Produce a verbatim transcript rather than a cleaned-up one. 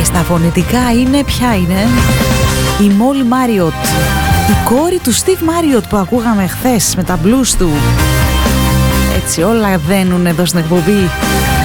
στα φωνητικά είναι, ποια είναι? Η Μόλι Μάριοτ, η κόρη του Στιβ Μάριοτ που ακούγαμε χθες με τα blues του. Έτσι όλα δένουν εδώ στην εκπομπή.